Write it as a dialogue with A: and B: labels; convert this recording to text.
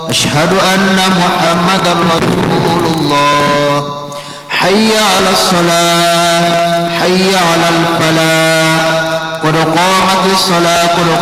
A: أشهد أن محمدا رسول الله حي على الصلاة حي على الفلاح قد قامت الصلاة